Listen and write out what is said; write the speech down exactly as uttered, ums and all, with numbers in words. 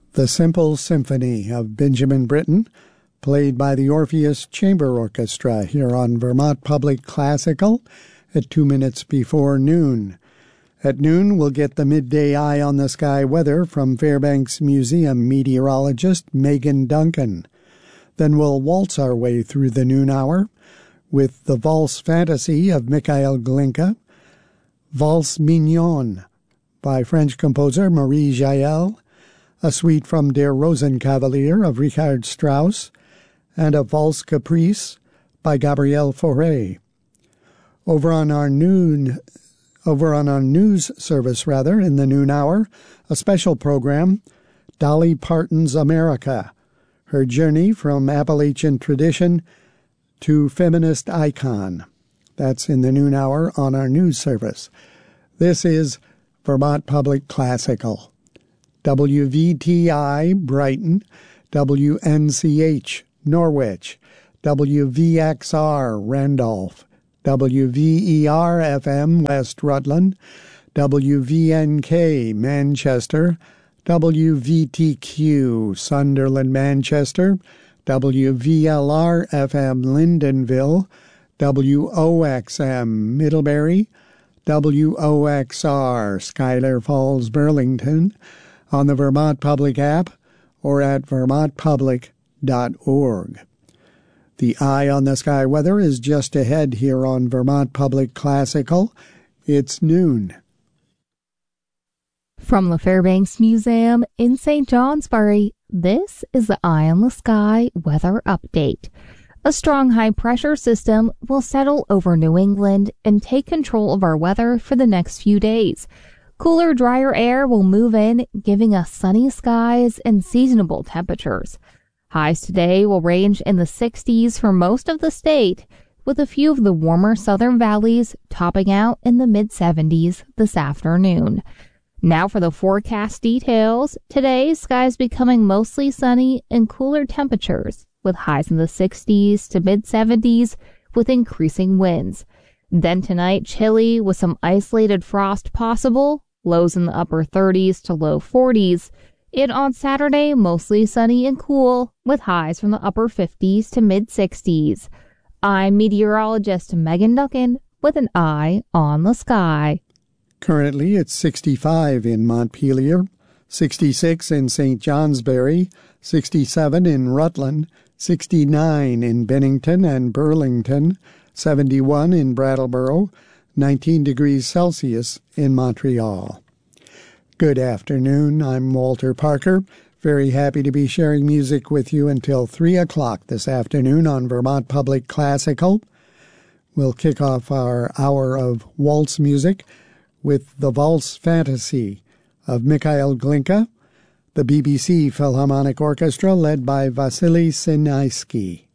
The Simple Symphony of Benjamin Britten, played by the Orpheus Chamber Orchestra here on Vermont Public Classical at two minutes before noon. At noon, we'll get the midday eye on the sky weather from Fairbanks Museum meteorologist Megan Duncan. Then we'll waltz our way through the noon hour with the Valse Fantasy of Mikhail Glinka, Valse Mignonne by French composer Marie Jael, a suite from Der Rosenkavalier of Richard Strauss, and a Valse Caprice by Gabrielle Fauré. Over on our noon, over on our news service, rather, in the noon hour, a special program, Dolly Parton's America, her journey from Appalachian tradition to feminist icon. That's in the noon hour on our news service. This is Vermont Public Classical. W V T I Brighton, W N C H Norwich, W V X R Randolph, W V E R F M West Rutland, W V N K Manchester, W V T Q Sunderland Manchester, W V L R F M Lyndonville, W O X M Middlebury, W O X R Schuyler Falls Burlington, on the Vermont Public app or at vermont public dot org. The Eye on the Sky weather is just ahead here on Vermont Public Classical. It's noon. From the Fairbanks Museum in Saint Johnsbury, this is the Eye on the Sky weather update. A strong high-pressure system will settle over New England and take control of our weather for the next few days. Cooler, drier air will move in, giving us sunny skies and seasonable temperatures. Highs today will range in the sixties for most of the state, with a few of the warmer southern valleys topping out in the mid-seventies this afternoon. Now for the forecast details. Today, skies becoming mostly sunny and cooler temperatures, with highs in the sixties to mid-seventies with increasing winds. Then tonight, chilly with some isolated frost possible, lows in the upper thirties to low forties. And on Saturday, mostly sunny and cool, with highs from the upper fifties to mid-sixties. I'm meteorologist Megan Duncan with an Eye on the Sky. Currently, it's sixty-five in Montpelier, sixty-six in Saint Johnsbury, sixty-seven in Rutland, sixty-nine in Bennington and Burlington, seventy-one in Brattleboro, nineteen degrees Celsius in Montreal. Good afternoon, I'm Walter Parker. Very happy to be sharing music with you until three o'clock this afternoon on Vermont Public Classical. We'll kick off our hour of waltz music with the Valse Fantasy of Mikhail Glinka, the B B C Philharmonic Orchestra led by Vasily Sinaisky.